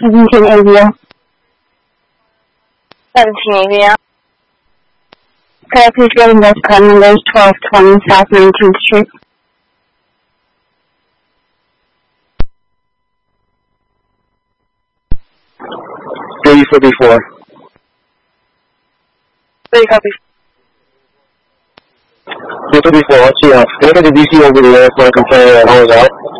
1780. 1780. Could I please go to West Card numbers 1220 South 19th Street? Three for before. 3 copy. 3 for before, let's see, look at the DC over there for a complaint that holds out.